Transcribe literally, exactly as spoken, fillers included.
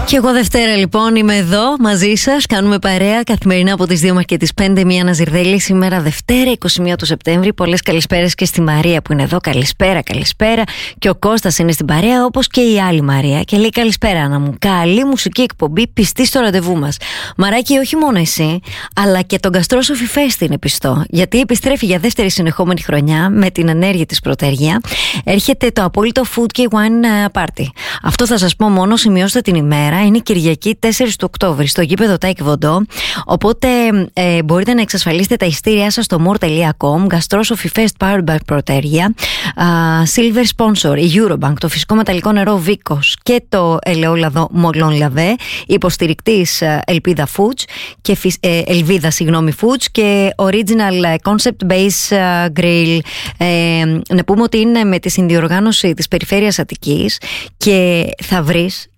Και εγώ Δευτέρα λοιπόν είμαι εδώ μαζί σας. Κάνουμε παρέα καθημερινά από τις δύο μέχρι και τις πέντε. Μία Ναζιρδέλη σήμερα Δευτέρα είκοσι μία του Σεπτέμβρη. Πολλές καλησπέρες και στη Μαρία που είναι εδώ. Καλησπέρα, καλησπέρα. Και ο Κώστας είναι στην παρέα, όπως και η άλλη Μαρία. Και λέει καλησπέρα Άννα μου. Καλή μουσική εκπομπή, πιστή στο ραντεβού μας. Μαράκι, όχι μόνο εσύ, αλλά και τον Γαστρόσοφι Φέστη είναι πιστό. Γιατί επιστρέφει για δεύτερη συνεχόμενη χρονιά με την ενέργεια της πρωτεργία. Έρχεται το απόλυτο Food και Wine Party. Αυτό θα σας πω μόνο, σημειώστε την ημέρα. Είναι Κυριακή τέσσερις του Οκτώβρη στο γήπεδο Τάικ Βοντό. Οπότε ε, μπορείτε να εξασφαλίσετε τα ειστήριά σας στο more τελεία com. Γαστρόσοφι Fest Powered by Proteria. uh, Silver Sponsor η Eurobank, το φυσικό μεταλλικό νερό Vίκος και το ελαιόλαδο Μολόν Λαβέ, υποστηρικτής Ελπίδα Foods και ε, Ελβίδα συγγνώμη Foods και Original Concept Base Grill. ε, Να πούμε ότι είναι με τη συνδιοργάνωση της Περιφέρειας Αττικής και θα βρεις